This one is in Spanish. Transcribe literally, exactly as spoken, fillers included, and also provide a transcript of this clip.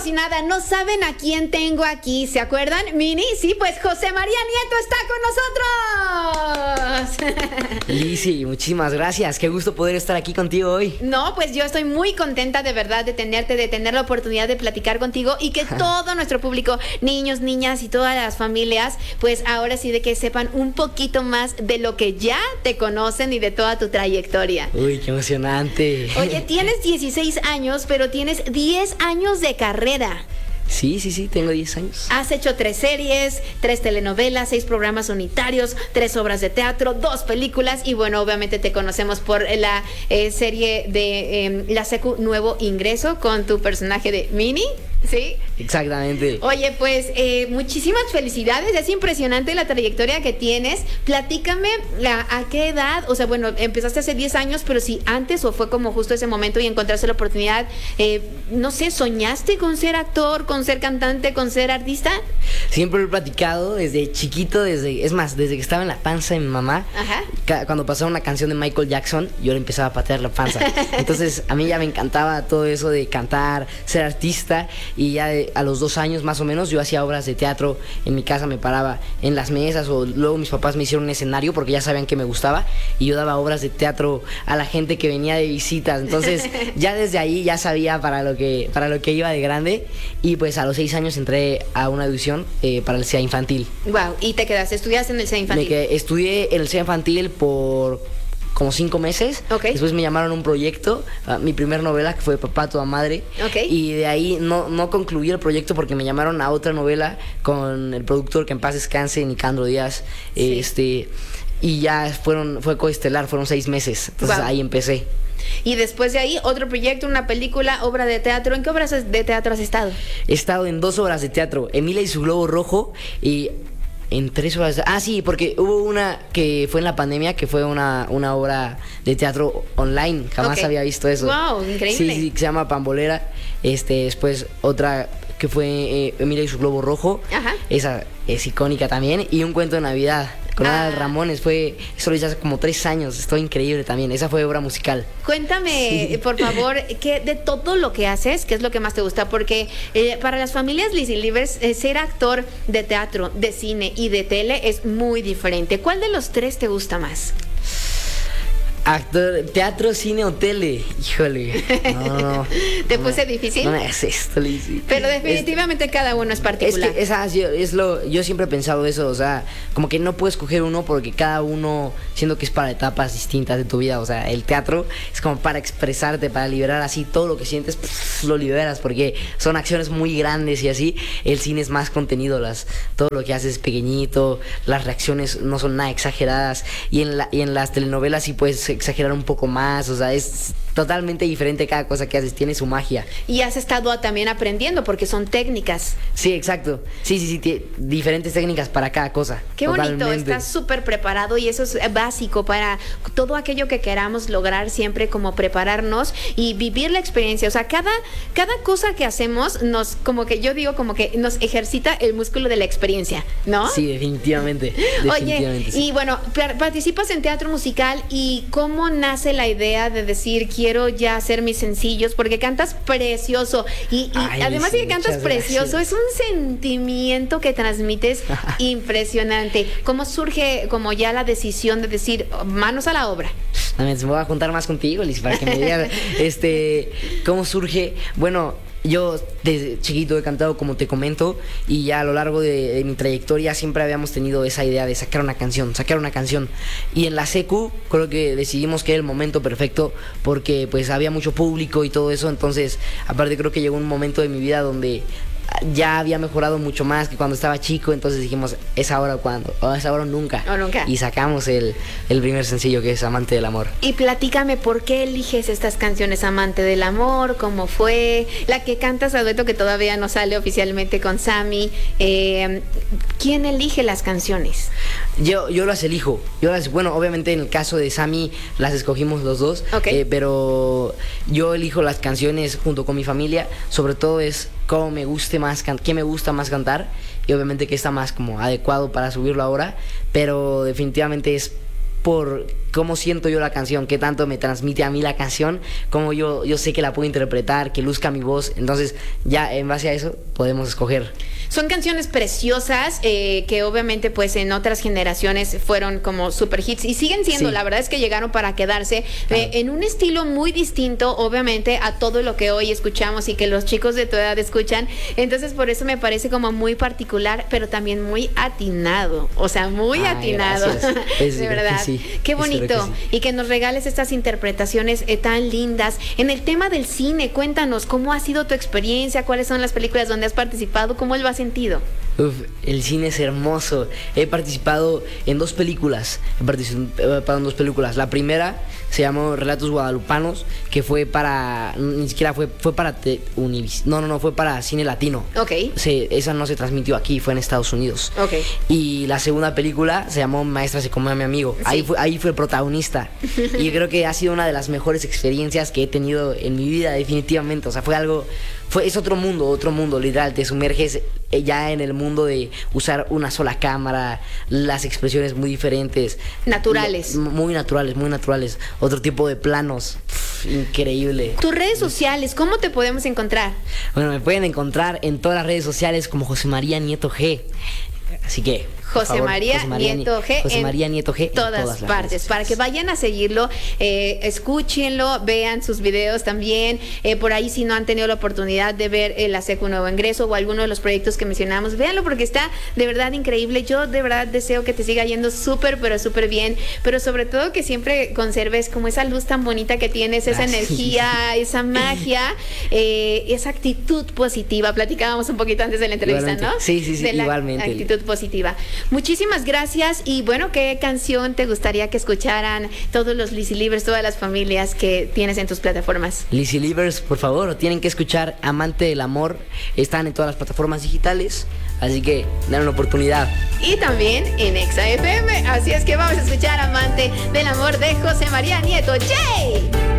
si nada, no saben a quién tengo aquí, ¿se acuerdan? Mini, sí, pues José María Nieto está con nosotros. Lizzy, muchísimas gracias, qué gusto poder estar aquí contigo hoy. No, pues yo estoy muy contenta de verdad de tenerte, de tener la oportunidad de platicar contigo y que todo nuestro público, niños, niñas y todas las familias, pues ahora sí de que sepan un poquito más de lo que ya te conocen y de toda tu trayectoria. Uy, qué emocionante. Oye, tienes dieciséis años, pero tienes diez años de carrera. Sí, sí, sí, tengo diez años. Has hecho tres series, tres telenovelas, seis programas unitarios, tres obras de teatro, dos películas y bueno, obviamente te conocemos por la eh, serie de eh, La Secu Nuevo Ingreso con tu personaje de Mini, ¿sí? Exactamente. Oye, pues eh, muchísimas felicidades, es impresionante la trayectoria que tienes. Platícame a, a qué edad, o sea, bueno, empezaste hace diez años, pero si antes o fue como justo ese momento y encontraste la oportunidad, eh, no sé, ¿soñaste con ser actor, con ser cantante, con ser artista? Siempre lo he platicado desde chiquito, desde, es más, desde que estaba en la panza de mi mamá. Ajá. ca- Cuando pasaba una canción de Michael Jackson, yo le empezaba a patear la panza. Entonces a mí ya me encantaba todo eso de cantar, ser artista. Y ya de- a los dos años más o menos yo hacía obras de teatro. En mi casa me paraba en las mesas, o luego mis papás me hicieron un escenario porque ya sabían que me gustaba, y yo daba obras de teatro a la gente que venía de visitas. Entonces ya desde ahí ya sabía para lo que, para lo que iba de grande. Y pues a los seis años entré a una audición eh, para el C E A infantil. Wow, y te quedaste, estudiaste en el C E A infantil. Me quedé- estudié en el C E A infantil por como cinco meses. Ok. Después me llamaron a un proyecto, uh, mi primer novela, que fue Papá, Toda Madre. Ok. Y de ahí no, no concluí el proyecto porque me llamaron a otra novela con el productor, que en paz descanse, Nicandro Díaz. Sí. Este, y ya fueron, fue coestelar, fueron seis meses. Entonces Wow. ahí empecé. Y después de ahí, otro proyecto, una película, obra de teatro. ¿En qué obras de teatro has estado? He estado en dos obras de teatro, Emilia y su Globo Rojo, y en tres obras de... Ah, sí, porque hubo una que fue en la pandemia, que fue una, una obra de teatro online. Jamás Ok. había visto eso. Wow, increíble. Sí, sí, que se llama Pambolera. Este, después otra que fue eh, Emilia y su Globo Rojo. Ajá. Esa es icónica también. Y un cuento de Navidad con Ah. Adal Ramones. Fue, eso lo hice hace como tres años. Estoy increíble también. Esa fue obra musical. Cuéntame, Sí. por favor, que de todo lo que haces, ¿qué es lo que más te gusta? Porque eh, para las familias Lizzy Livers, eh, ser actor de teatro, de cine y de tele es muy diferente. ¿Cuál de los tres te gusta más? Actor, teatro, cine o tele. Híjole. No, no. ¿Te no puse me- difícil? No me hagas esto, Lizzy. Pero Es- definitivamente cada uno es Es particular. que esa, yo- es lo, yo siempre he pensado eso, o sea, como que no puedes escoger uno porque cada uno, siendo que es para etapas distintas de tu vida, o sea, el teatro es como para expresarte, para liberar así todo lo que sientes, pff, lo liberas porque son acciones muy grandes y así. El cine es más contenido, las, todo lo que haces es pequeñito, las reacciones no son nada exageradas, y en, la, y en las telenovelas sí puedes exagerar un poco más, o sea, es totalmente diferente cada cosa que haces, tiene su magia. Y has estado también aprendiendo porque son técnicas. Sí, exacto. Sí, sí, sí, tie- diferentes técnicas para cada cosa. Qué bonito, Totalmente. estás súper preparado y eso es básico para todo aquello que queramos lograr, siempre como prepararnos y vivir la experiencia. O sea, cada, cada cosa que hacemos nos, como que yo digo, como que nos ejercita el músculo de la experiencia, ¿no? Sí, definitivamente. Oye, definitivamente, sí. y bueno, par- participas en teatro musical y ¿cómo nace la idea de decir quiero ya hacer mis sencillos? Porque cantas precioso y, y Ay, además de sí, que cantas muchas precioso, gracias. es un sentimiento que transmites impresionante. ¿Cómo surge como ya la decisión de decir manos a la obra? También me voy a juntar más contigo, Liz, para que me digas este, cómo surge. Bueno, yo desde chiquito he cantado, como te comento, y ya a lo largo de, de mi trayectoria siempre habíamos tenido esa idea de sacar una canción, sacar una canción. Y en la secu creo que decidimos que era el momento perfecto porque pues había mucho público y todo eso. Entonces, aparte creo que llegó un momento de mi vida donde ya había mejorado mucho más que cuando estaba chico. Entonces dijimos, es ahora o cuando, o es ahora o nunca. O nunca. Y sacamos el, el primer sencillo, que es Amante del Amor. Y platícame, ¿por qué eliges estas canciones? Amante del Amor, ¿cómo fue? La que cantas a dueto, que todavía no sale oficialmente con Sammy. Eh, ¿Quién elige las canciones? Yo, yo las elijo. Yo las, bueno, obviamente en el caso de Sammy las escogimos los dos. Ok. eh, pero yo elijo las canciones junto con mi familia. Sobre todo es cómo me guste más, can- qué me gusta más cantar. Y obviamente que está más como adecuado para subirlo ahora. Pero definitivamente es por cómo siento yo la canción, qué tanto me transmite a mí la canción, cómo yo, yo sé que la puedo interpretar, que luzca mi voz. Entonces ya en base a eso podemos escoger. Son canciones preciosas eh, que obviamente pues en otras generaciones fueron como super hits y siguen siendo, sí. La verdad es que llegaron para quedarse, claro. eh, en un estilo muy distinto obviamente a todo lo que hoy escuchamos y que los chicos de tu edad escuchan. Entonces por eso me parece como muy particular, pero también muy atinado, o sea, muy Ay, atinado. Es, de verdad, que sí. Qué bonito. Que sí. Y que nos regales estas interpretaciones eh, tan lindas. En el tema del cine, cuéntanos cómo ha sido tu experiencia, cuáles son las películas donde has participado, cómo lo has sentido. Uf, el cine es hermoso. He participado en dos películas. He participado en dos películas. La primera se llamó Relatos Guadalupanos, que fue para, ni siquiera fue fue para te, Univis, no, no, no, fue para Cine Latino. Ok. Se, esa no se transmitió aquí, fue en Estados Unidos. Ok. Y la segunda película se llamó Maestra se come a mi amigo. Sí. Ahí fue, ahí fue el protagonista. Y creo que ha sido una de las mejores experiencias que he tenido en mi vida, definitivamente. O sea, fue algo, fue, es otro mundo, otro mundo, literal. Te sumerges ya en el mundo de usar una sola cámara, las expresiones muy diferentes. Naturales. Muy naturales, muy naturales. Otro tipo de planos. Pff, increíble. Tus redes sociales, ¿cómo te podemos encontrar? Bueno, me pueden encontrar en todas las redes sociales como José María Nieto G. Así que José, favor, María José María Nieto G José María Nieto G todas, en todas partes, para que vayan a seguirlo, eh, escúchenlo, vean sus videos también, eh, por ahí si no han tenido la oportunidad de ver eh, la Secu Nuevo Ingreso o alguno de los proyectos que mencionamos, véanlo porque está de verdad increíble. Yo de verdad deseo que te siga yendo súper, pero súper bien, pero sobre todo que siempre conserves como esa luz tan bonita que tienes, esa Gracias. energía, esa magia, eh, esa actitud positiva. Platicábamos un poquito antes de la entrevista, igualmente. ¿no? Sí, sí, sí, de la igualmente. Actitud positiva. Muchísimas gracias y bueno, ¿qué canción te gustaría que escucharan todos los Lizzy Livers, todas las familias que tienes en tus plataformas? Lizzy Livers, por favor, tienen que escuchar Amante del Amor, están en todas las plataformas digitales, así que dan una oportunidad. Y también en Exa F M, así es que vamos a escuchar Amante del Amor de José María Nieto. ¡Yay!